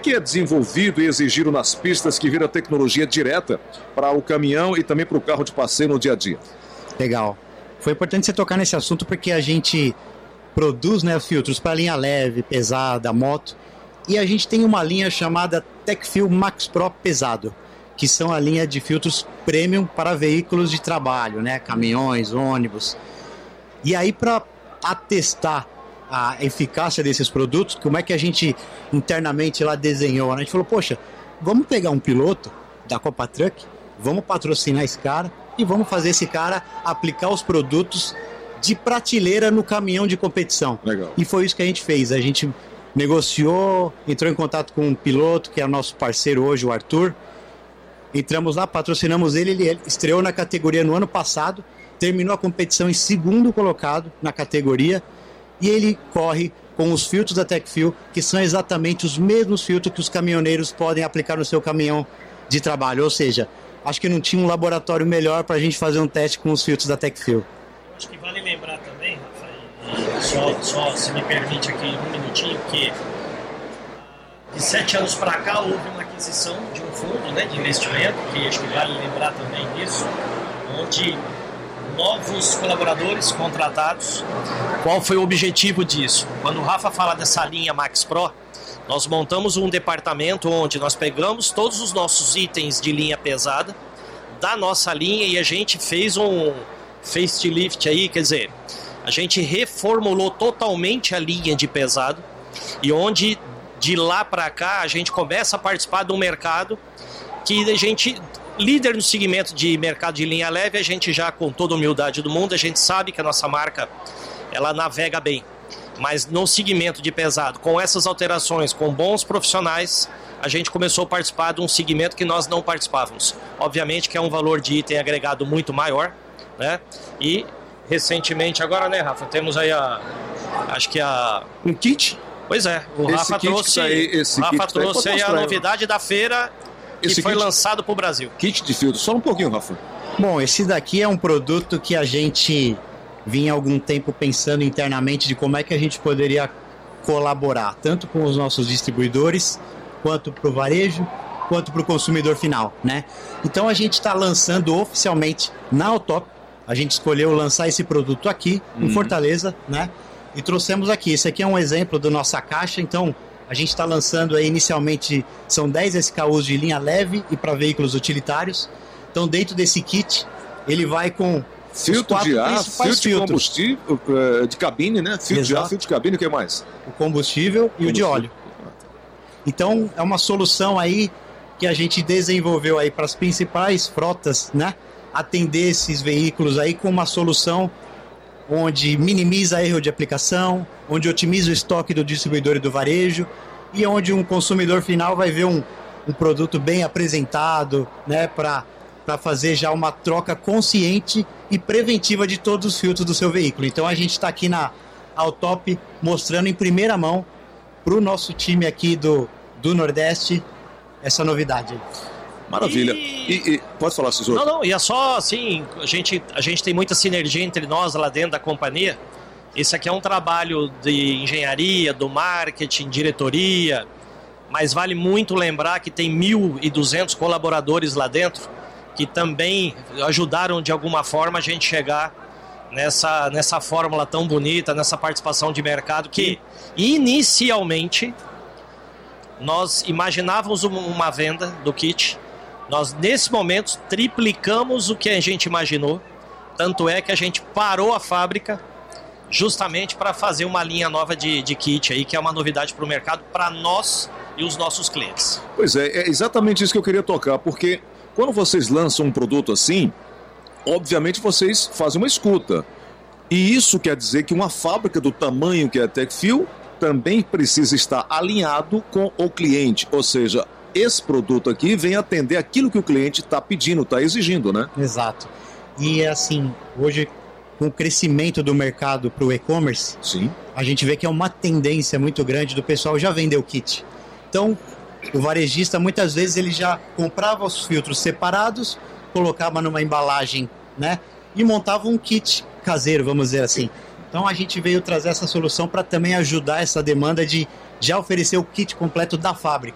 que é desenvolvido e exigido nas pistas que vira tecnologia direta para o caminhão e também para o carro de passeio no dia a dia? Legal. Foi importante você tocar nesse assunto porque a gente produz, né, filtros para linha leve, pesada, moto, e a gente tem uma linha chamada TechFil Max Pro pesado, que são a linha de filtros premium para veículos de trabalho, né, caminhões, ônibus. E aí, para atestar a eficácia desses produtos, como é que a gente internamente lá desenhou? A gente falou, poxa, vamos pegar um piloto da Copa Truck, vamos patrocinar esse cara e vamos fazer esse cara aplicar os produtos de prateleira no caminhão de competição. Legal. E foi isso que a gente fez. A gente negociou, entrou em contato com um piloto, que é nosso parceiro hoje, o Arthur. Entramos lá, patrocinamos ele, ele estreou na categoria no ano passado, terminou a competição em segundo colocado na categoria, e ele corre com os filtros da TechFil, que são exatamente os mesmos filtros que os caminhoneiros podem aplicar no seu caminhão de trabalho. Ou seja, acho que não tinha um laboratório melhor para a gente fazer um teste com os filtros da TechFil. Acho que vale lembrar também, Rafael, só se me permite aqui um minutinho, que de 7 anos para cá houve uma aquisição de um fundo, né, de investimento, que acho que vale lembrar também disso, onde novos colaboradores contratados. Qual foi o objetivo disso? Quando o Rafa fala dessa linha Max Pro, nós montamos um departamento onde nós pegamos todos os nossos itens de linha pesada da nossa linha e a gente fez um facelift aí, quer dizer, a gente reformulou totalmente a linha de pesado e onde de lá para cá a gente começa a participar de um mercado que a gente, líder no segmento de mercado de linha leve, a gente já, com toda a humildade do mundo, a gente sabe que a nossa marca, ela navega bem. Mas no segmento de pesado, com essas alterações, com bons profissionais, a gente começou a participar de um segmento que nós não participávamos. Obviamente que é um valor de item agregado muito maior, né? E recentemente, agora, né, Rafa, temos aí um kit? Pois é, o Rafa trouxe aí a novidade da feira que foi lançado para o Brasil. Kit de filtro, só um pouquinho, Rafa. Bom, esse daqui é um produto que a gente vinha há algum tempo pensando internamente de como é que a gente poderia colaborar, tanto com os nossos distribuidores, quanto para o varejo, quanto para o consumidor final, né? Então a gente está lançando oficialmente na Autop, a gente escolheu lançar esse produto aqui, em Fortaleza, né? E trouxemos aqui, esse aqui é um exemplo da nossa caixa, então a gente está lançando aí inicialmente, são 10 SKUs de linha leve e para veículos utilitários. Então dentro desse kit, ele vai com filtro de ar, filtro de combustível, de cabine, né? Filtro de ar, filtro de cabine, o que mais? O combustível e o de óleo. Então é uma solução aí que a gente desenvolveu aí para as principais frotas, né? Atender esses veículos aí com uma solução onde minimiza erro de aplicação, onde otimiza o estoque do distribuidor e do varejo e onde um consumidor final vai ver um produto bem apresentado, né, para fazer já uma troca consciente e preventiva de todos os filtros do seu veículo. Então a gente está aqui na Autop mostrando em primeira mão para o nosso time aqui do Nordeste essa novidade. Maravilha. E pode falar, Cesor? Não, e é só assim, a gente tem muita sinergia entre nós lá dentro da companhia. Esse aqui é um trabalho de engenharia, do marketing, diretoria, mas vale muito lembrar que tem 1.200 colaboradores lá dentro que também ajudaram de alguma forma a gente chegar nessa fórmula tão bonita, nessa participação de mercado que inicialmente nós imaginávamos uma venda do kit. Nós, nesse momento, triplicamos o que a gente imaginou. Tanto é que a gente parou a fábrica justamente para fazer uma linha nova de kit aí, que é uma novidade para o mercado, para nós e os nossos clientes. Pois é exatamente isso que eu queria tocar, porque quando vocês lançam um produto assim, obviamente vocês fazem uma escuta. E isso quer dizer que uma fábrica do tamanho que é a TechFil também precisa estar alinhado com o cliente, ou seja, esse produto aqui vem atender aquilo que o cliente está pedindo, está exigindo, né? Exato. E assim, hoje, com o crescimento do mercado para o e-commerce, sim, a gente vê que é uma tendência muito grande do pessoal já vender o kit. Então, o varejista, muitas vezes, ele já comprava os filtros separados, colocava numa embalagem, né? E montava um kit caseiro, vamos dizer assim. Então, a gente veio trazer essa solução para também ajudar essa demanda de já oferecer o kit completo da fábrica.